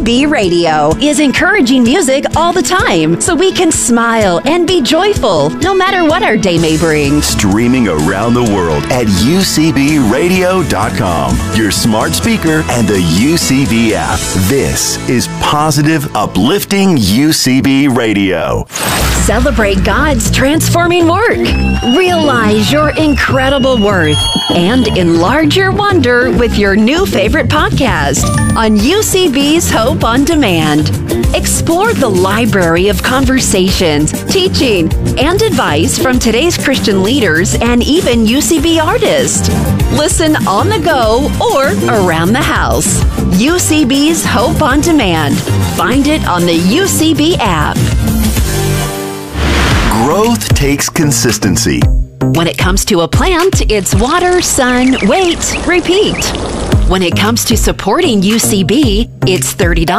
UCB Radio is encouraging music all the time so we can smile and be joyful no matter what our day may bring. Streaming around the world at UCBradio.com, your smart speaker, and the UCB app. This is positive, uplifting UCB Radio. Celebrate God's transforming work. Realize your incredible worth and enlarge your wonder with your new favorite podcast on UCB's Hope on Demand. Explore the library of conversations, teaching, and advice from today's Christian leaders and even UCB artists. Listen on the go or around the house. UCB's Hope on Demand. Find it on the UCB app. Growth takes consistency. When it comes to a plant, it's water, sun, wait, repeat. When it comes to supporting UCB, it's $30